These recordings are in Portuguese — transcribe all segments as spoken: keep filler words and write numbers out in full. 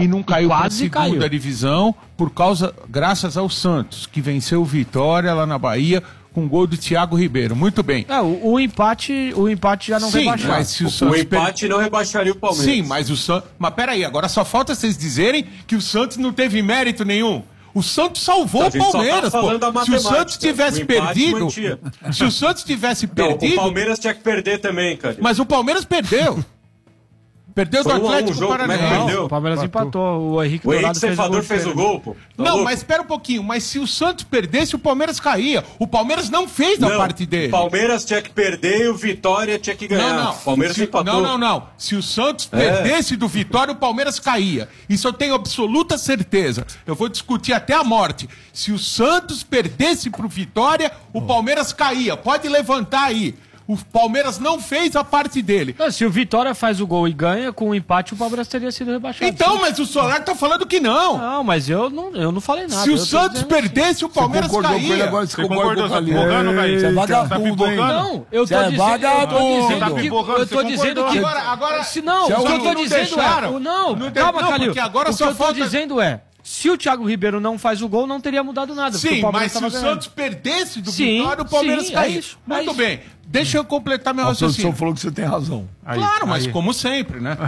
e não caiu para a quase segunda caiu. divisão por causa, graças ao Santos, que venceu o Vitória lá na Bahia com gol do Thiago Ribeiro. Muito bem. É, o, o empate, o empate já não Sim, rebaixou. mas se o, O Santos empate não rebaixaria o Palmeiras. Sim, mas o Santos... Mas peraí, agora só falta vocês dizerem que o Santos não teve mérito nenhum. O Santos salvou A o gente só tá Palmeiras, falando pô. da Se o Santos matemática, tivesse o empate perdido... mantia. Se o Santos tivesse Não, perdido... o Palmeiras tinha que perder também, cara. Mas o Palmeiras perdeu. Perdeu do Foi um a um Atlético o jogo, como é que Paranaense. perdeu? O Palmeiras empatou. O Henrique O Henrique Dourado fez o Cefador gol de fez o pênalti. gol, pô. Tá Não, louco? mas espera um pouquinho. Mas se o Santos perdesse, o Palmeiras caía. O Palmeiras não fez a Não, parte dele. O Palmeiras tinha que perder e o Vitória tinha que ganhar. Não, não. O Palmeiras Se- empatou. Não, não, não. Se o Santos É. perdesse do Vitória, o Palmeiras caía. Isso eu tenho absoluta certeza. Eu vou discutir até a morte. Se o Santos perdesse pro Vitória, o Palmeiras caía. Pode levantar aí. O Palmeiras não fez a parte dele. Não, se o Vitória faz o gol e ganha, com o empate o Palmeiras teria sido rebaixado. Então, mas o Solar tá falando que não. Não, mas eu não, eu não falei nada. Se o Eu tô Santos dizendo perdesse, o Palmeiras concordou com ele, caía. agora você Você concorda concordou, com o tá Calil. pipocando, Caí? Você é Tá vagabundo, hein? pipocando? Não, eu Você tô é dizendo, eu tô vagabundo. dizendo Tá que, pipocando, eu tô você dizendo concordou. que Agora, agora, se não, Você o que é eu um- tô não dizendo deixaram. é, não, Não de- calma, não, Calil. porque agora o só que eu tô falta- dizendo é, se o Thiago Ribeiro não faz o gol, não teria mudado nada. porque Sim, o Palmeiras mas se o tava ganhando. Santos perdesse do Sim, Vitória, o Palmeiras sim, é caía. isso, é Muito isso. bem. Deixa eu completar meu A produção raciocínio. falou que você tem razão. Aí, Claro, mas aí. como sempre, né?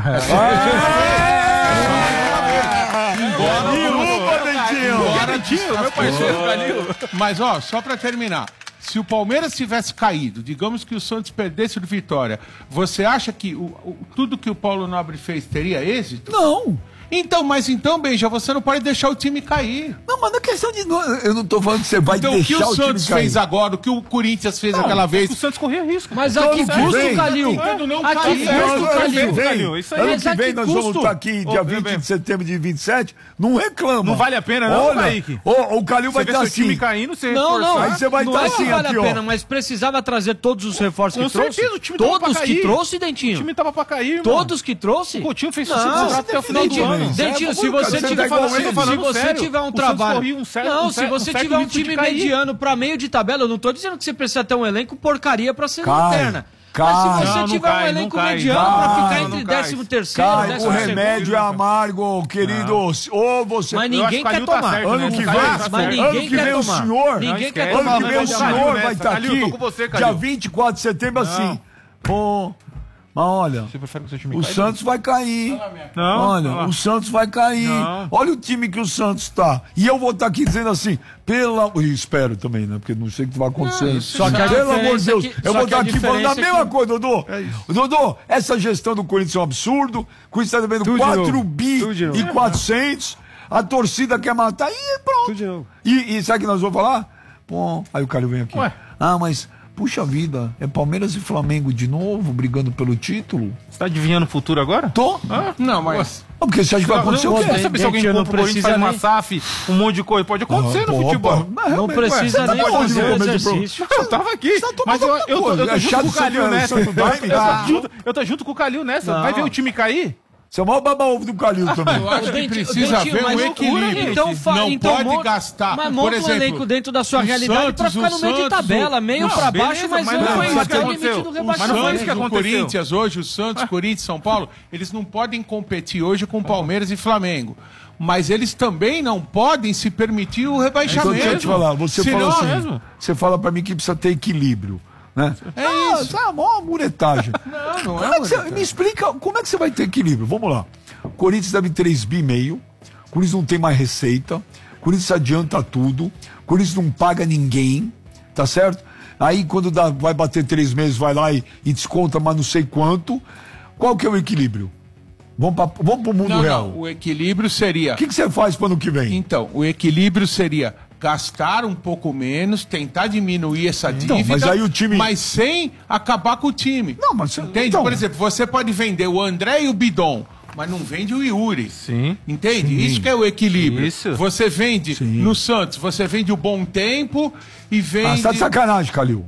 Dentinho, meu parceiro Calil. Mas, ó, só pra terminar. Se o Palmeiras tivesse caído, digamos que o Santos perdesse do Vitória, você acha que o- o- tudo que o Paulo Nobre fez teria êxito? Não. Então, mas então, Benja, você não pode deixar o time cair. Não, mas não é questão de... Eu não tô falando que você vai Então, o que deixar o o time Santos cair. fez agora, o que o Corinthians fez aquela vez... O Santos corria risco. Mas Todo a que que custo, vem- Calil? Tentando não A que cair. custo, Ano que Calil? vem, Calil, isso aí. ano Mas que a vem que nós custo? vamos estar aqui, Ô, dia bem, vinte bem. de setembro de vinte e sete, não reclama. Não vale a pena não, Olha, Kaique. o, o Calil vai Você vê estar seu time assim. caindo, você Não, não. Aí você vai não estar é que assim vale aqui, a ó. pena, mas precisava trazer todos os reforços Com que trouxe. certeza, o time tava Todos pra que cair. trouxe, O Dentinho. time tava pra cair, irmão. Todos que trouxe. O Coutinho fez Não, contrato até o final do Dentinho, ano. Dentinho, É, se vamos, você cara, tiver, você tá igual se ele, você falando sério. tiver um O Santos trabalho, corria um certo- não, um se certo- você um certo tiver um risco de time cair. mediano pra meio de tabela, eu não tô dizendo que você precisa ter um elenco porcaria pra ser Cai, lanterna. cai. Mas se você Não, não tiver cai, um não elenco cai. mediano Cai, pra não, ficar não entre cai. décimo terceiro, Cai, o décimo remédio é segundo. amargo, querido. Ou você... Mas Eu acho ninguém que o quer Calil tá tomar. certo, Ano né? que O vem, Calil tá mas certo. ninguém ano que quer vem o tomar. senhor... Ninguém Não quer esquece. tomar Ano que vem o Calil senhor nessa. vai estar Calil, aqui, tô com você, dia Calil. vinte e quatro de setembro, assim. Pô, mas olha... Você prefere que o seu time O caia? Santos vai cair. Não, Olha, não. o Santos vai cair. Não. Olha o time que o Santos tá. E eu vou estar aqui dizendo assim, pela. E espero também, né? Porque não sei o que vai acontecer. só que a Pelo amor de diferença Deus, é que- eu só vou que a estar aqui falando a diferença é mesma que- coisa, Dodô. Dodô, essa gestão do Corinthians é um absurdo. O Corinthians está devendo Tudo de quatro novo. bi Tudo de novo. e quatrocentos. A torcida quer matar. E pronto. Tudo de novo. E, e sabe o que nós vamos falar? Pô, aí o cara vem aqui. Ué. Ah, mas. Puxa vida, é Palmeiras e Flamengo de novo brigando pelo título? Você tá adivinhando o futuro agora? Tô. Ah, Não, mas... Ah, porque você acha que vai acontecer não, o não quê? quer saber se alguém Dentinho, compra o não Corinthians, faz precisa uma nem- S A F, um monte de coisa. Pode acontecer Ah, no pô, futebol. pô, Não mas- precisa você tá nem onde fazer no o começo do exercício. Eu tava aqui, Você tá tomando mas eu, outra eu, tô, coisa. eu tô É junto chato com o Calil você- nessa. você- Eu tô, eu, Ah. tô junto, eu tô junto com o Calil nessa. Vai ver o time cair? Você é o maior baba-ovo do Calil também. Eu acho que Dentinho, precisa Dentinho, haver um mas equilíbrio. Então, fa- não então pode monta- gastar. Mas Por monta um exemplo, elenco dentro da sua o realidade pra Santos, ficar no o meio de Santos, tabela, o- meio Não, pra beleza, baixo, mas, mas não não, vai mas estar o que o limite do aconteceu? O Mas não foi rebaixamento. isso que Santos, o aconteceu. Corinthians hoje, o Santos, Corinthians, São Paulo, eles não podem competir hoje com Palmeiras e Flamengo. Mas eles também não podem se permitir o Então, rebaixamento. deixa eu te falar, você Senão- fala assim, mesmo. você fala pra mim que precisa ter equilíbrio, né? É ah, isso. é uma muretagem. Não, não Como é é que você- muretagem. me explica, como é que você vai ter equilíbrio? Vamos lá. O Corinthians deve três bi e meio, o Corinthians não tem mais receita, o Corinthians adianta tudo, o Corinthians não paga ninguém, tá certo? Aí quando dá, vai bater três meses, vai lá e, e desconta mais não sei quanto. Qual que é o equilíbrio? Vamos, pra, vamos pro mundo Não, real. não, o equilíbrio seria... O que, que você faz para ano que vem? Então, o equilíbrio seria gastar um pouco menos, tentar diminuir essa Então, dívida, mas aí o time- mas sem acabar com o time. Não, mas- Entende? então- Por exemplo, você pode vender o André e o Bidon, mas não vende o Yuri. Sim. Entende? Isso que é o equilíbrio. Isso. Você vende Sim. no Santos, você vende o Bom Tempo e vende... Ah, você tá de sacanagem, Calil.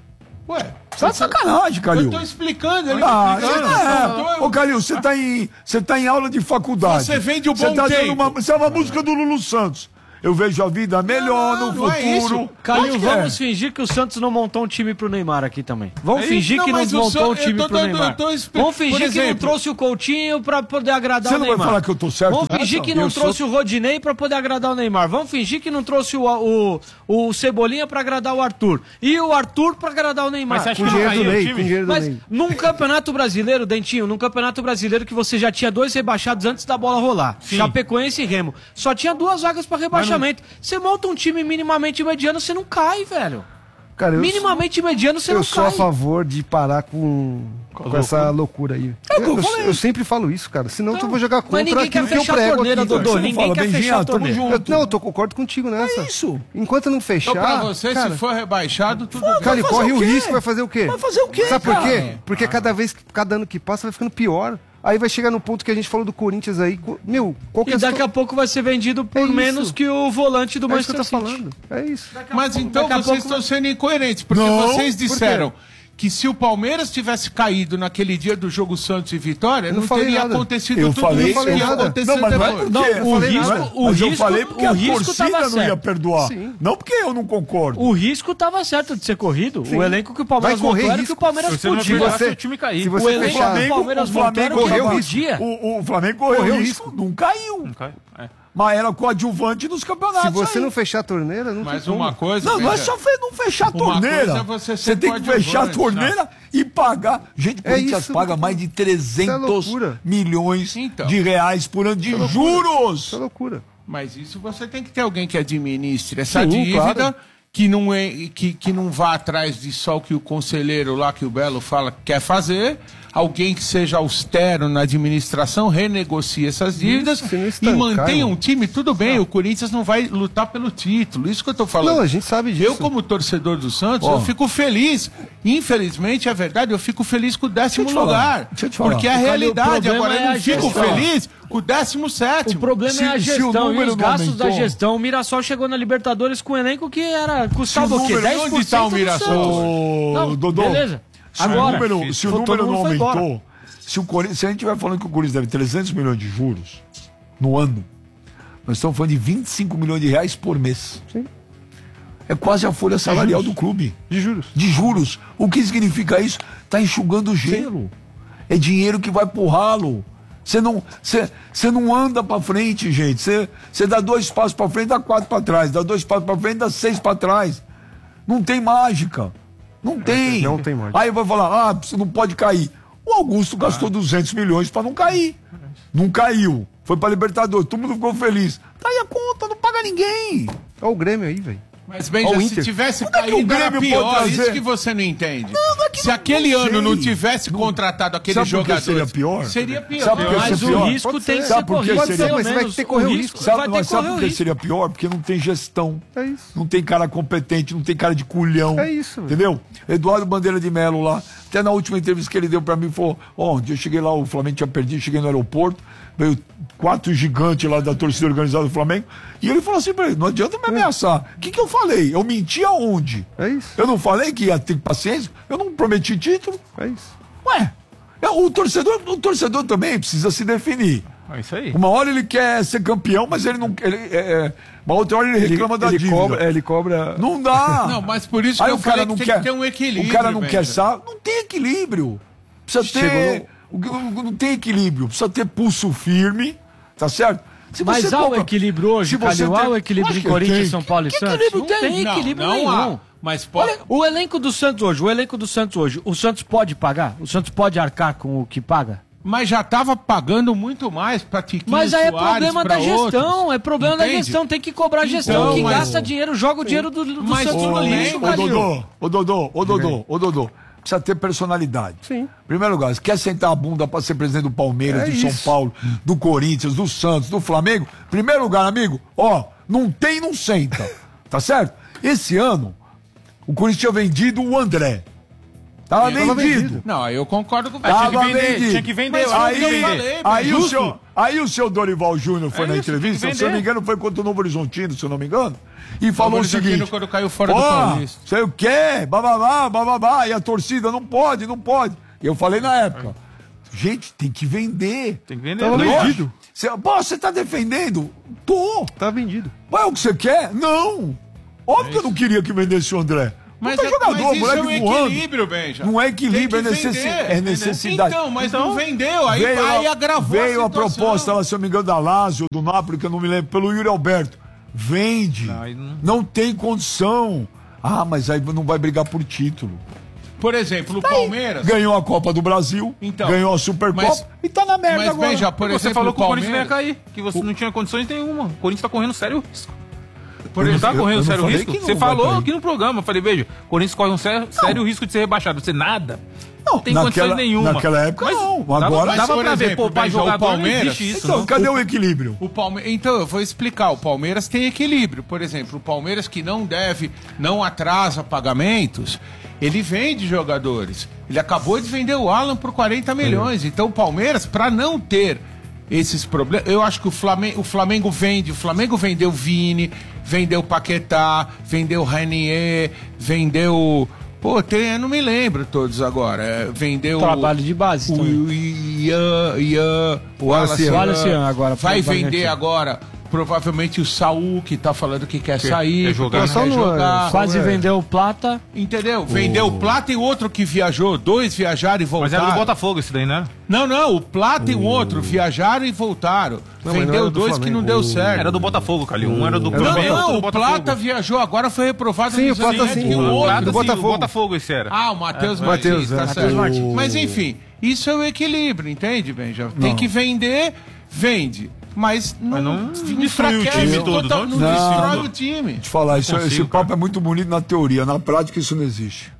Ué, Você tá de sacanagem, Calil. eu tô explicando. Ele Ah, tá explicando. é. Eu tô- Ô, Calil, você tá em, você tá em aula de faculdade. Você vende o Você bom tá dando tempo. uma, você é uma música do Lulu Santos. eu vejo a vida melhor Não, no não é isso. futuro. Calil, Onde que vamos é? fingir que o Santos não montou um time pro Neymar aqui também. Vamos É fingir isso, que não, não mas o montou San- um time eu tô- pro tô- Neymar. tô- tô espe- Vamos fingir por que não exemplo- trouxe o Coutinho pra poder agradar Você o não vai Neymar. falar que eu tô certo Vamos nessa? fingir que não Eu trouxe sou- o Rodinei pra poder agradar o Neymar. Vamos fingir que não trouxe o, o, o Cebolinha pra agradar o Arthur. E o Arthur pra agradar o Neymar. Mas você acha Com que não dinheiro do caiu o Ney, com time? dinheiro do Mas Ney. num campeonato brasileiro, Dentinho, num campeonato brasileiro que você já tinha dois rebaixados antes da bola rolar. Chapecoense e Remo. Só tinha duas vagas pra rebaixamento. Você monta um time minimamente mediano, você não cai, velho. Cara, eu, Minimamente mediano, você eu não sou cai. a favor de parar com, com essa loucura aí. É o que eu eu, falei. eu sempre falo isso, cara. Senão Não, eu vou jogar mas contra ninguém quer aquilo que eu fechar a prego torneira, aqui. Dodô. cara. Ninguém fala, quer Benjinha, fechar a tamo torneira. junto. Eu, não, eu tô, concordo contigo nessa. É isso. Enquanto não fechar. Então, pra você, cara, se for rebaixado, tudo bem. cara, ele fazer corre o o quê? risco, vai fazer o quê? Vai fazer o quê, Sabe por cara? quê? Porque cada vez, cada ano que passa vai ficando pior. Aí vai chegar no ponto que a gente falou do Corinthians aí. co- Meu, qual que E é daqui situa- a pouco vai ser vendido por É isso. menos que o volante do É isso que Manchester eu tô City. falando. É isso. Mas então daqui a vocês pouco estão sendo incoerentes, porque Não, vocês por quê? disseram que se o Palmeiras tivesse caído naquele dia do jogo Santos e Vitória, não, não falei teria nada. acontecido Eu tudo falei, isso falei que nada. aconteceu Não, mas não é depois. porque... Não, o eu falei risco- nada. o Mas eu risco- falei porque o a risco torcida tava não ia certo. perdoar. Sim. Não porque eu não concordo. O risco tava certo de ser corrido. O elenco que o Palmeiras Vai correr montou era risco. que o Palmeiras Você não vai podia. perdoar você- se o time cair. se você O elenco fechar- do Flamengo- Palmeiras o montou era Flamengo que correu não risco. podia. O, o Flamengo correu, Correu risco, risco. não caiu. Não cai? É. Mas era coadjuvante nos campeonatos. Se você aí. não fechar a torneira, não Mas tem como. uma coisa. Não, não é veja, só fe- não fechar a Uma torneira. coisa é você ser tem que fechar a coadjuvante, torneira e pagar. Gente, o É Corinthians isso, paga isso mais de é trezentos loucura. milhões Então. de reais por ano de Isso juros. é loucura. Mas isso você tem que ter alguém que administre essa Sim, dívida, claro. que, não é, que, que não vá atrás de só o que o conselheiro lá, que o Belo fala que quer fazer. Alguém que seja austero na administração, renegocie essas dívidas Isso, não e estancar, mantenha um irmão. time. Tudo bem, o Corinthians não vai lutar pelo título. Isso que eu tô falando. Não, a gente sabe disso. Eu, como torcedor do Santos, Ó. eu fico feliz. Infelizmente, é verdade, eu fico feliz com o décimo Deixa eu te falar, lugar. deixa eu te falar. Porque é a Calil, o realidade. problema Agora, eu é não a fico gestão. feliz com o décimo O sétimo. problema Se- é a se o gestão e número os não gastos da aumentou. gestão. O Mirassol chegou na Libertadores com um elenco que era custava Se o o quê? número- dez por cento onde tá o do Mirassol? Santos. Ô, Não, Dodô, beleza. Se Agora, o número, se o todo número mundo não foi embora. aumentou, se, o Corinthians, se a gente estiver falando que o Corinthians deve trezentos milhões de juros no ano, nós estamos falando de vinte e cinco milhões de reais por mês. Sim. É quase a folha salarial do clube. De juros. De juros. O que significa isso? Está enxugando gelo. É dinheiro que vai pro ralo. Você não, você, você não anda pra frente, gente. Você, você dá dois passos pra frente, dá quatro pra trás. Dá dois passos pra frente, dá seis pra trás. Não tem mágica. Não tem. não tem mágica. Aí vai falar, ah, você não pode cair. O Augusto gastou duzentos milhões pra não cair. Não caiu. Foi pra Libertadores. Todo mundo ficou feliz. Tá aí a conta, não paga ninguém. Olha o Grêmio aí, velho. Mas, bem, Ó, o se Inter. tivesse Onde é que o caído, era Grêmio pior. pode trazer? Isso que você não entende. Não, é que se não- aquele não ano não sei. tivesse contratado aqueles Sabe por que jogadores... seria pior? Seria pior. Sabe por que Mas seria o pior? risco Pode tem que ser. ser Sabe por que corrido. seria- pelo Mas vai menos. ter que correr o o risco. Sabe, vai ter mas que sabe correr por o que risco. seria pior? Porque não tem gestão. É isso. Não tem cara competente, não tem cara de culhão. É isso, velho. Entendeu? Eduardo Bandeira de Melo lá, até na última entrevista que ele deu pra mim, falou: ó, um dia eu cheguei lá, o Flamengo tinha perdido, cheguei no aeroporto, veio quatro gigantes lá da torcida organizada do Flamengo, e ele falou assim pra ele: não adianta me ameaçar. O que que eu falei? Eu menti aonde? É isso. Eu não falei que ia ter paciência? Eu não prometi título? É isso. Ué, é, o torcedor, o torcedor também precisa se definir. É isso aí. Uma hora ele quer ser campeão, mas ele não. Ele, é, é, uma outra hora ele reclama da ele dívida. cobra, é, ele cobra. Não dá. Não, mas por isso que Aí eu o cara falei não que tem quer. que ter um equilíbrio, O cara não velho. quer saber. Não tem equilíbrio. Precisa ter. o que- Não tem equilíbrio. Precisa ter pulso firme. Tá certo? Se Mas você há o compra- equilíbrio hoje, se você Calil? Há tem- o equilíbrio Acho em que Corinthians, tem. São Paulo e Que Santos? equilíbrio Não tem? tem Não, equilíbrio não nenhum. há. Mas pode... Olha, o elenco do Santos hoje, o elenco do Santos hoje, o Santos pode pagar? O Santos pode arcar com o que paga? Mas já estava pagando muito mais para Tiquinho Mas aí é Soares, problema pra da gestão, outros. é problema da Entende? gestão, tem que cobrar a gestão, Então, que mas- gasta dinheiro, joga o dinheiro do, do Mas Santos tudo no bem, lixo, Ô, Calil. Dodô, ô, Dodô, ô, Dodô, ô, Dodô. Precisa ter personalidade. Sim. Em primeiro lugar, você quer sentar a bunda pra ser presidente do Palmeiras, É do São isso. Paulo, do Corinthians, do Santos, do Flamengo? Primeiro lugar, amigo, ó, não tem, não senta. Tá certo? Esse ano, o Corinthians tinha vendido o André. Tava Tava vendido. vendido. Não, eu concordo com Aí tinha você. que Tava vender, vendido. tinha que vender. Mas ó, aí- tinha que eu vender. falei, Aí o, justo. seu, aí o seu Dorival Júnior foi É na isso, entrevista, tem que se eu não me vender. engano, foi contra o Novo Horizontino, se eu não me engano, e falou o Horizontino seguinte: quando caiu fora do ó, Paulista. sei o quê, bababá, bababá, e a torcida não pode, não pode. E eu falei na época: Gente, tem que vender. Tem que vender. Tava Lógico. vendido. Você, pô, você tá defendendo? Tô. Tá vendido. Mas é o que você quer? Não. Óbvio que eu não queria que vendesse o André. Mas, Puta é, jogador, mas isso é um moleque voando. equilíbrio, Benja. Não é equilíbrio, é, Tem que necessi vender, é necessidade. Então, mas Então, não vendeu, aí, veio aí a, agravou veio a a situação. proposta, lá, se eu não me engano, da Lazio, do Napoli, que eu não me lembro, pelo Yuri Alberto. Vende. Não, aí não- Não tem condição. Ah, mas aí não vai brigar por título. Por exemplo, o Palmeiras... Ganhou a Copa do Brasil, Então, ganhou a Supercopa mas- e tá na merda Mas, agora. Benja, por Você exemplo, falou o que o Corinthians não ia Palmeiras... cair, que você não tinha condições nenhuma. O Corinthians tá correndo sério risco. Por Não tá exemplo, correndo eu não sério falei risco? que não Você vai falou cair. aqui no programa. Eu falei, veja, o Corinthians corre um sério, sério risco de ser rebaixado. Você nada. Não, tem naquela, condições nenhuma. Naquela época Mas não. dava- Agora, dava por pra ver, exemplo, poupar Benja, o jogador, não Palmeiras- existe isso. então, não. cadê o equilíbrio? O Palme... Então, eu vou explicar. O Palmeiras tem equilíbrio. Por exemplo, o Palmeiras que não deve, não atrasa pagamentos, ele vende jogadores. Ele acabou de vender o Alan por quarenta milhões. Então, o Palmeiras, para não ter esses problemas... Eu acho que o Flamengo, o Flamengo vende. O Flamengo vendeu Vini, vendeu Paquetá, vendeu Renier, vendeu... Pô, tem, eu não me lembro todos agora. É, vendeu... Trabalho de base o, também. o Ian, Ian, o Wallace Wallace Ian. Wallace Ian agora, vai pro vender Bragantino. agora provavelmente o Saul, que tá falando que quer sair, quer que jogar, quer né? Só no- jogar. Quase é. vendeu o Plata. Entendeu? Vendeu o Plata e outro que viajou, dois viajaram e Mas voltaram. era do Botafogo esse daí, né? Não, não, o Plata e o outro viajaram e voltaram. Não, mas não Vendeu era do dois que não Flamengo. deu certo. Era do Botafogo, Calil. Um era do Era do Não, Flamengo, outro não, do o Botafogo. Plata viajou, agora foi reprovado Sim, no o Plata Zaniolo, sim, que o o outro. Plata, do sim, Botafogo. O Botafogo esse era. Ah, o Matheus É, Martins, Matheus, tá é, certo. Matheus. Mas enfim, isso é o equilíbrio, entende, Benja? Tem que vender, vende. Mas não, Mas não destrui o enfraquece time todo, total- não não destrui destrói tudo. o time. Te falar, isso, consigo, esse cara. papo é muito bonito na teoria, na prática isso não existe.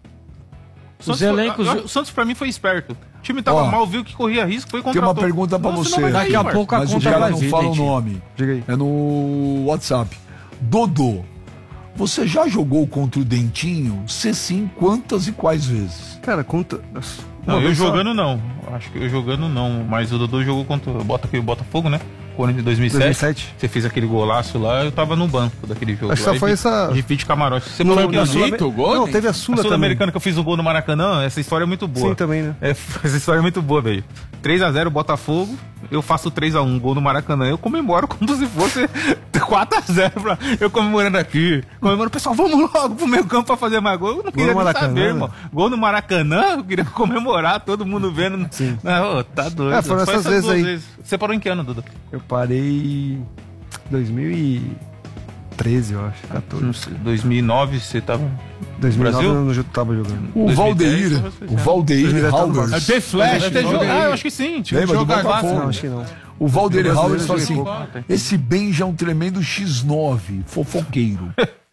O Santos, Os elencos- foi- o Santos pra mim foi esperto. O time tava Ó, mal, viu que corria risco, foi Tem contratou. uma pergunta pra Nossa, você. não vai cair, Daqui a Marcos. pouco a Mas o conta cara vai não vir, fala o Dentinho. nome. Diga aí. É no WhatsApp. Dodô, você já jogou contra o Dentinho? Se sim, quantas e quais vezes? Cara, conta. Não, Uma eu vez só. jogando não. Acho que eu jogando não. Mas o Dodô jogou contra o Bota, aquele Botafogo, né? Corinthians em dois mil e sete. dois mil e sete. Você fez aquele golaço lá, eu tava no banco daquele jogo. Acho que só Aí foi de- essa- De vídeo camarote. Você No- falou que na na Sul- bonito o gol, Não, né? teve a A Sula também. Sul-Americana que eu fiz um gol no Maracanã, essa história é muito boa. Sim, também, né? É, essa história é muito boa, velho. três a zero Botafogo, eu faço três a um gol no Maracanã. Eu comemoro como se fosse quatro a zero pra... Eu comemorando aqui. Comemorando, pessoal, vamos logo pro meu campo pra fazer mais gol. Eu não queria no nem Maracanã, saber, né? irmão. Gol no Maracanã, eu queria comemorar, todo mundo vendo. Sim. Não, ô, tá doido. É, foram Foi essas vezes duas aí. Você parou em que ano, Duda? Eu parei. dois mil e treze, eu acho. quatorze. Não sei, dois mil e nove você tava... dois mil e nove Brasil? eu não tava jogando. O dois mil e dez, Valdeir, talvez o seja. Valdeir dois mil e dez tá no Howard. É The Flash, Deve ter né? jogado. Ah, eu acho que sim. Tinha Lembra do jogador- Botafogo? Não, acho que não. O Valdeir No Howard brasileiro fala eu assim: joguei pouco. esse Benja é um tremendo xis nove, fofoqueiro.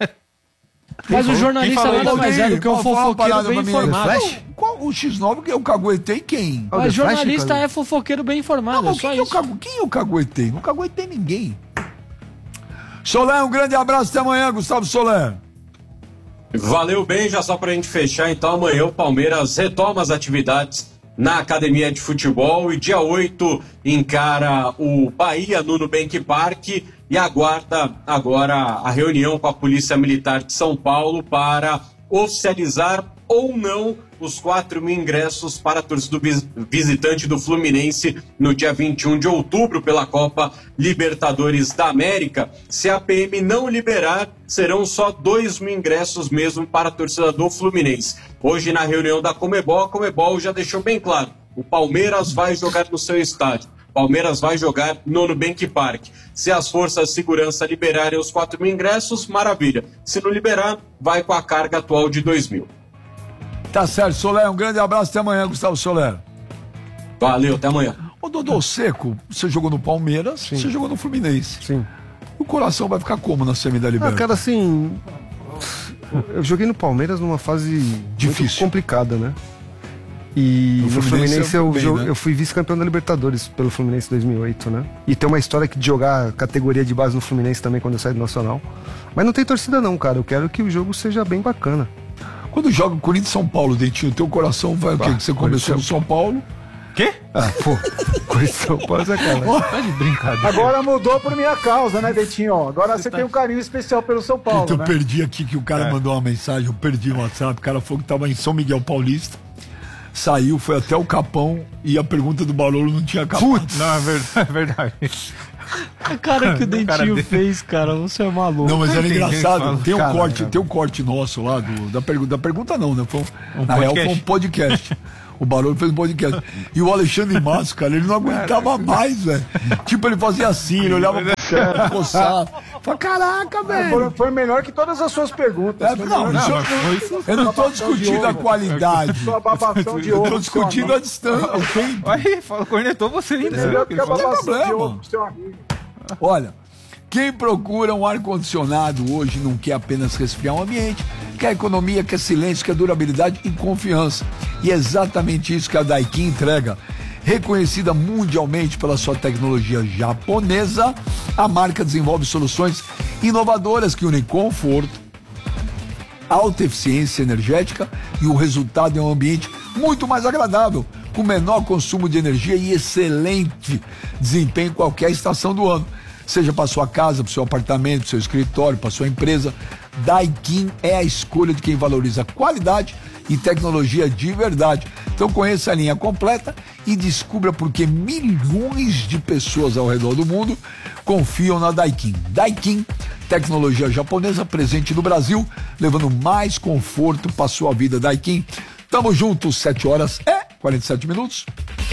Mas o falou? jornalista Quem falou nada isso? mais é do que um Fala uma fofoqueiro parada bem pra mim. informado. Flash? Qual o xis nove que eu caguetei quem? Ah, o Mas The Flash, jornalista cara? é fofoqueiro bem informado, Não, é mas só quem, eu isso. cagu... quem eu caguetei? Não caguetei ninguém. Solé, um grande abraço, até amanhã, Gustavo Solé. Valeu bem, já só pra gente fechar, então amanhã o Palmeiras retoma as atividades na academia de futebol e dia oito encara o Bahia no Nubank Park e aguarda agora a reunião com a Polícia Militar de São Paulo para oficializar ou não os quatro mil ingressos para a torcida do vis- visitante do Fluminense no dia vinte e um de outubro pela Copa Libertadores da América. Se a P M não liberar, serão só dois mil ingressos mesmo para a torcida do Fluminense. Hoje, na reunião da Comebol, a Comebol já deixou bem claro, o Palmeiras vai jogar no seu estádio. Palmeiras vai jogar no Nubank Park. Se as forças de segurança liberarem os quatro mil ingressos, maravilha. Se não liberar, vai com a carga atual de dois mil. Tá certo, Solé, um grande abraço, até amanhã, Gustavo Solé. Valeu, até amanhã. Ô, Dodô Seco, você jogou no Palmeiras, você jogou no Fluminense. Sim. O coração vai ficar como na semi da Ah, Libertadores? cara, assim. Eu joguei no Palmeiras numa fase Difícil. muito complicada, né? E No no Fluminense Fluminense eu, bem, jo- né? eu fui vice-campeão da Libertadores pelo Fluminense em dois mil e oito, né? E tem uma história aqui de jogar categoria de base no Fluminense também quando eu saí do Nacional. Mas não tem torcida não, cara. Eu quero que o jogo seja bem bacana. Quando joga o Corinthians e São Paulo, Dentinho, teu coração vai o quê? Bah, Que você começou no São Paulo? Quê? Ah, pô. Coisa de São Paulo é sacanagem. Tá de brincadeira. Agora mudou por minha causa, né, Dentinho? Agora você tem um carinho especial pelo São Paulo, Então, eu né? perdi aqui que o cara É. mandou uma mensagem, eu perdi no WhatsApp, o cara falou que tava em São Miguel Paulista. saiu, foi até o Capão e a pergunta do Barolo não tinha acabado. Não, é verdade. É verdade. A cara que o Dentinho fez, cara, você é maluco. Não, mas era Tem engraçado. gente que Tem um, fala, corte, cara. tem um corte nosso lá do, da pergunta. Da pergunta não, né? Foi um, Um na real podcast. foi um podcast. O Barolo fez um podcast. E o Alexandre Matos, cara, ele não aguentava mais, velho. Tipo, ele fazia assim, ele olhava pro chão, coçava. Falei, caraca, velho. Foi, foi melhor que todas as suas perguntas. É, Foi não, melhor não, que- mas foi isso. Eu não tô discutindo a qualidade. Sua babação de Eu ovo. tô discutindo a distância. o tempo. Aí, fala, cornetou você ainda. Melhor né? que a Não tem babação de problema. ovo do seu amigo. Olha, quem procura um ar-condicionado hoje não quer apenas resfriar o ambiente, quer economia, quer silêncio, quer durabilidade e confiança. E é exatamente isso que a Daikin entrega. Reconhecida mundialmente pela sua tecnologia japonesa, a marca desenvolve soluções inovadoras que unem conforto, alta eficiência energética e o resultado é um ambiente muito mais agradável, com menor consumo de energia e excelente desempenho em qualquer estação do ano. Seja para sua casa, para o seu apartamento, para o seu escritório, para sua empresa, Daikin é a escolha de quem valoriza qualidade e tecnologia de verdade. Então conheça a linha completa e descubra por que milhões de pessoas ao redor do mundo confiam na Daikin. Daikin, tecnologia japonesa presente no Brasil, levando mais conforto para sua vida. Daikin, tamo juntos, sete horas e quarenta e sete minutos.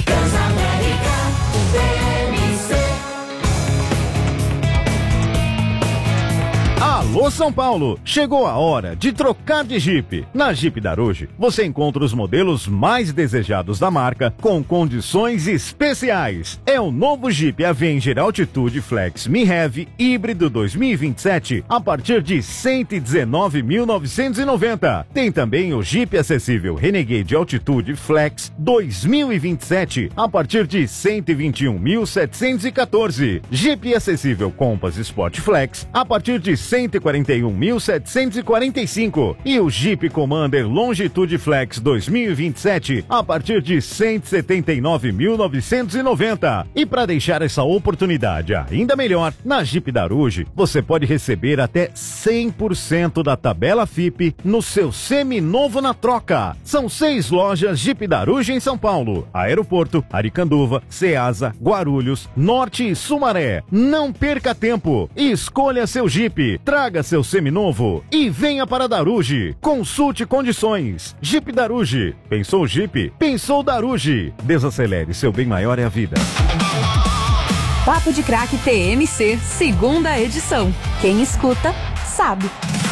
Alô São Paulo, chegou a hora de trocar de Jeep. Na Jeep Daruge, você encontra os modelos mais desejados da marca com condições especiais. É o novo Jeep Avenger Altitude Flex Mi Heavy híbrido dois mil e vinte e sete a partir de cento e dezenove mil novecentos e noventa. Tem também o Jeep acessível Renegade Altitude Flex dois mil e vinte e sete a partir de cento e vinte e um mil setecentos e quatorze. Jeep acessível Compass Sport Flex a partir de cento e quarenta e um mil setecentos e quarenta e cinco e o Jeep Commander Longitude Flex dois mil e vinte e sete a partir de cento e setenta e nove mil novecentos e noventa. E para deixar essa oportunidade ainda melhor, na Jeep Daruge você pode receber até cem por cento da tabela F I P no seu seminovo na troca. São seis lojas Jeep Daruge em São Paulo: Aeroporto, Aricanduva, Ceasa, Guarulhos, Norte e Sumaré. Não perca tempo, escolha seu Jeep, traga seu seminovo e venha para Daruge. Consulte condições. Jeep Daruge. Pensou Jeep? Pensou Daruge. Desacelere, seu bem maior é a vida. Papo de Crack T M C, segunda edição. Quem escuta, sabe.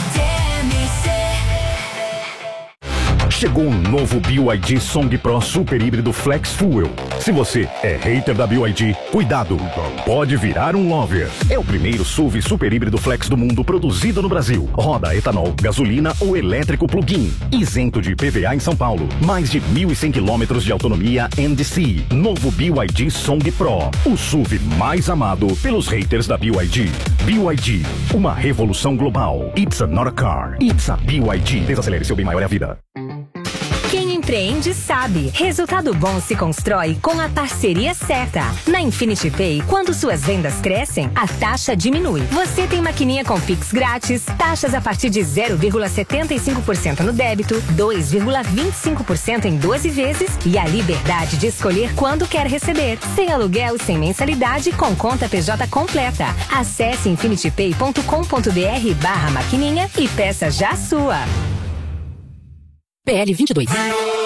Chegou um novo B Y D Song Pro Super Híbrido Flex Fuel. Se você é hater da B Y D, cuidado, pode virar um lover. É o primeiro S U V super híbrido flex do mundo produzido no Brasil. Roda etanol, gasolina ou elétrico plug-in. Isento de I P V A em São Paulo. Mais de mil e cem quilômetros de autonomia N D C. Novo B Y D Song Pro. O S U V mais amado pelos haters da B Y D. B Y D, uma revolução global. It's not a car, it's a B Y D. Desacelere, seu bem maior é a vida. Quem empreende sabe. Resultado bom se constrói com a parceria certa. Na Infinity Pay, quando suas vendas crescem, a taxa diminui. Você tem maquininha com Pix grátis, taxas a partir de zero vírgula setenta e cinco por cento no débito, dois vírgula vinte e cinco por cento em doze vezes e a liberdade de escolher quando quer receber. Sem aluguel e sem mensalidade, com conta P J completa. Acesse infinitypay ponto com ponto br barra maquininha e peça já a sua. P L vinte e dois.